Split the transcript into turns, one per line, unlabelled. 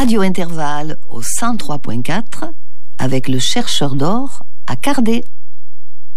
Radio Intervalle au 103.4 avec le chercheur d'or à Cardé.